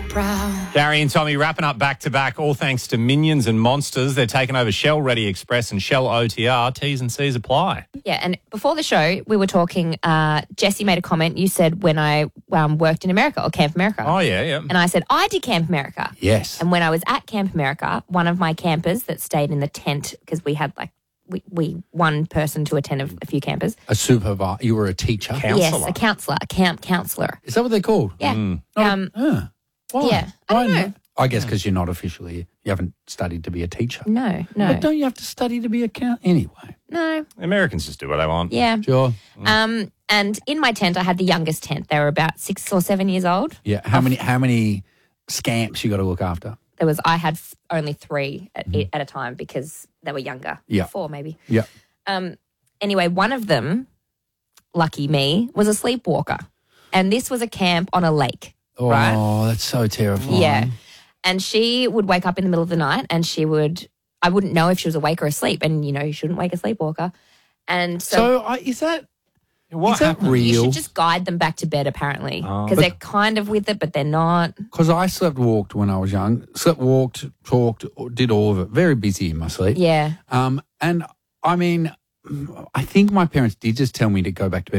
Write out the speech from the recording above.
proud. Gary and Tommy wrapping up back-to-back, all thanks to Minions and Monsters. They're taking over Shell Ready Express and Shell OTR. T's and C's apply. Yeah, and before the show, we were talking, Jesse made a comment. You said when I worked in America or Camp America. Oh, yeah. And I said, I did Camp America. Yes. And when I was at Camp America, one of my campers that stayed in the tent, because we had we one person to attend a few campers. A supervisor. You were a teacher. Yes, a counsellor, a camp counsellor. Is that what they're called? Yeah. Why? Yeah, I Why don't know. not? I guess because you're not officially, you haven't studied to be a teacher. No. But don't you have to study to be a anyway? No. Americans just do what they want. Yeah. Sure. And in my tent, I had the youngest tent. They were about 6 or 7 years old. Yeah. How many scamps you got to look after? I had only 3 at a time because they were younger. Yeah. 4 maybe. Yeah. Anyway, one of them, lucky me, was a sleepwalker. And this was a camp on a lake. Oh, right? that's so terrifying. Yeah. And she would wake up in the middle of the night and I wouldn't know if she was awake or asleep. And, you shouldn't wake a sleepwalker. And so is that What is that happened? real? you should just guide them back to bed, apparently, because they're kind of with it, but they're not. Because I slept walked when I was young. Slept walked, talked, did all of it. Very busy in my sleep. Yeah. And I mean, I think my parents did just tell me to go back to bed.